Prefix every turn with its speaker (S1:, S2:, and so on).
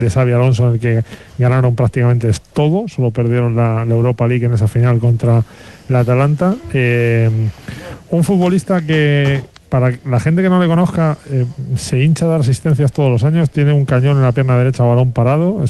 S1: de Xabi Alonso, en el que ganaron prácticamente todo, solo perdieron la Europa League en esa final contra el Atalanta. Un futbolista que, para la gente que no le conozca, se hincha de dar asistencias todos los años, tiene un cañón en la pierna derecha, balón parado.